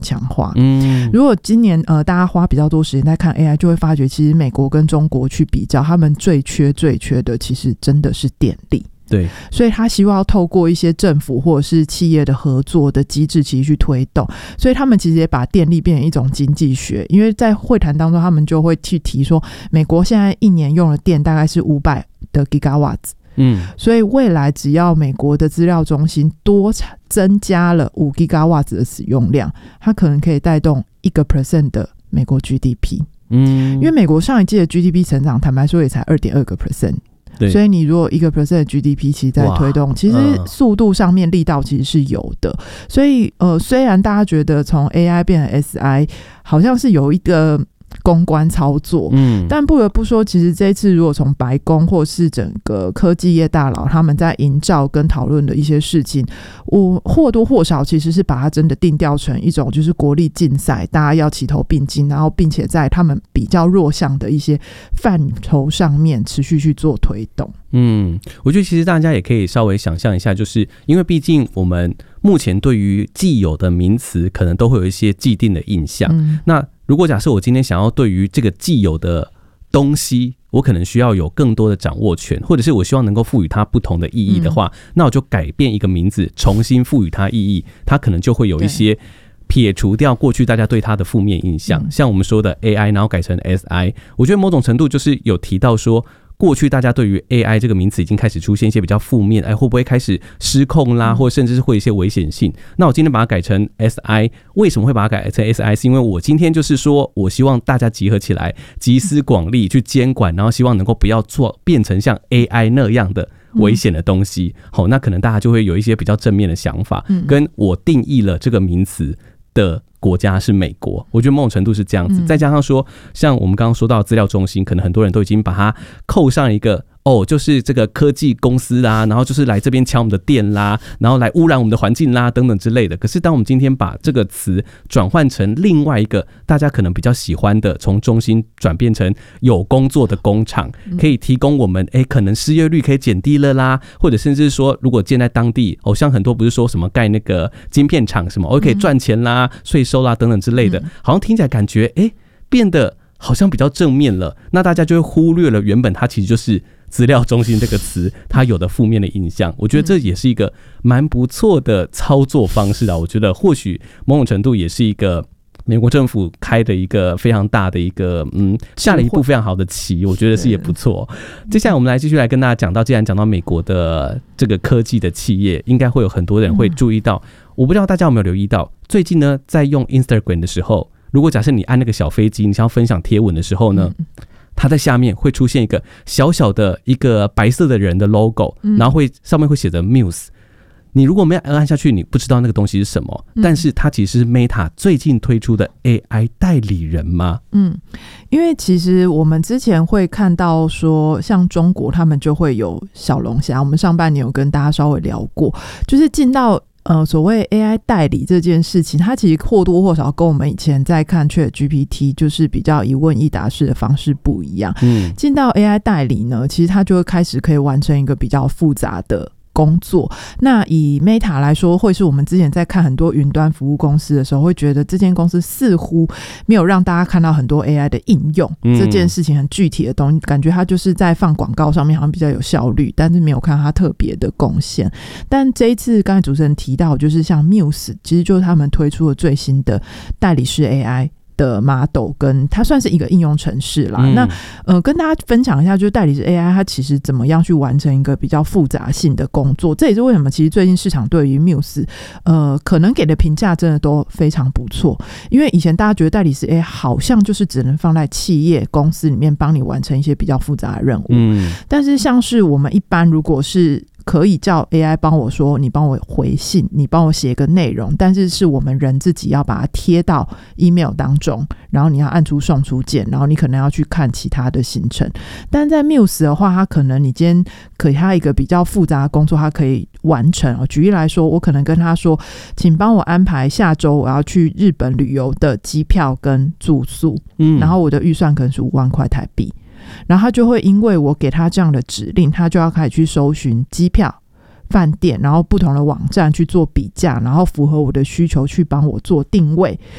强化。如果今年大家花比较多时间在看 AI， 就会发觉其实美国跟中国去比较，他们最缺的其实真的是电力。 对， 所以他希望透过一些政府或者是企业的合作的机制其实去推动，所以他们其实也把电力变成一种经济学。因为在会谈当中他们就会去提说，美国现在一年用的电大概是500的 gigawatts，所以未来只要美国的资料中心多增加了5 gigawatts 的使用量，它可能可以带动1% 的美国 GDP。因为美国上一季的 GDP 成长坦白说也才 2.2%，所以你如果1% 的 GDP 其实在推动，其实速度上面力道其实是有的。所以虽然大家觉得从 AI 变成 SI 好像是有一个公关操作，但不得不说其实这一次如果从白宫或是整个科技业大佬他们在营造跟讨论的一些事情，我或多或少其实是把它真的定调成一种就是国力竞赛，大家要齐头并进，然后并且在他们比较弱项的一些范畴上面持续去做推动。 我觉得其实大家也可以稍微想象一下，就是因为毕竟我们目前对于既有的名词可能都会有一些既定的印象，那如果假设我今天想要对于这个既有的东西我可能需要有更多的掌握权，或者是我希望能够赋予它不同的意义的话，那我就改变一个名字重新赋予它意义，它可能就会有一些撇除掉过去大家对它的负面印象，像我们说的 AI 然后改成 SI， 我觉得某种程度就是有提到说过去大家对于 AI 这个名词已经开始出现一些比较负面，会不会开始失控啦，或者甚至是会有一些危险性。那我今天把它改成 SI， 为什么会把它改成 SI？ 是因为我今天就是说我希望大家集合起来，集思广力去监管，然后希望能够不要变成像 AI 那样的危险的东西。那可能大家就会有一些比较正面的想法，跟我定义了这个名词的国家是美国，我觉得某种程度是这样子。再加上说像我们刚刚说到资料中心，可能很多人都已经把它扣上一个就是这个科技公司啦，然后就是来这边抢我们的电啦，然后来污染我们的环境啦等等之类的。可是当我们今天把这个词转换成另外一个大家可能比较喜欢的，从中心转变成有工作的工厂，可以提供我们可能失业率可以减低了啦，或者甚至说如果建在当地像很多不是说什么盖那个晶片厂什么可以赚钱啦，税收啦等等之类的，好像听起来感觉变得好像比较正面了，那大家就会忽略了原本它其实就是资料中心这个词它有的负面的印象。我觉得这也是一个蛮不错的操作方式啊，我觉得或许某种程度也是一个美国政府开的一个非常大的一个下了一步非常好的棋，我觉得是也不错。接下来我们来继续来跟大家讲到，既然讲到美国的这个科技的企业，应该会有很多人会注意到，我不知道大家有没有留意到，最近呢在用 Instagram 的时候，如果假设你按那个小飞机，你想要分享贴文的时候呢，它在下面会出现一个小小的一个白色的人的 logo，然后上面会写着 Muse。你如果没有按下去，你不知道那个东西是什么，但是它其实是 Meta 最近推出的 AI 代理人吗？ 因为其实我们之前会看到说，像中国他们就会有小龙虾，我们上半年有跟大家稍微聊过，就是进到所谓 AI 代理这件事情，它其实或多或少跟我们以前在看 ChatGPT 就是比较一问一答式的方式不一样。进到 AI 代理呢，其实它就会开始可以完成一个比较复杂的工作。那以 Meta 来说，会是我们之前在看很多云端服务公司的时候，会觉得这间公司似乎没有让大家看到很多 AI 的应用，这件事情很具体的东西，感觉它就是在放广告上面好像比较有效率，但是没有看到它特别的贡献。但这一次刚才主持人提到，就是像 Muse 其实就是他们推出了最新的代理式 AI的 model， 跟它算是一个应用程式啦。那跟大家分享一下，就是代理式 AI 它其实怎么样去完成一个比较复杂性的工作。这也是为什么其实最近市场对于 Muse 可能给的评价真的都非常不错。因为以前大家觉得代理式 AI 好像就是只能放在企业公司里面帮你完成一些比较复杂的任务，但是像是我们一般如果是可以叫 AI 帮我说，你帮我回信，你帮我写个内容，但是是我们人自己要把它贴到 email 当中，然后你要按出送出键，然后你可能要去看其他的行程。但在 Muse 的话，它可能你今天可以它一个比较复杂的工作它可以完成。举例来说，我可能跟他说，请帮我安排下周我要去日本旅游的机票跟住宿，然后我的预算可能是5万块台币，然后他就会因为我给他这样的指令，他就要开始去搜寻机票、 饭店，然后不同的网站去做比价，然后符合我的需求去帮我做定位。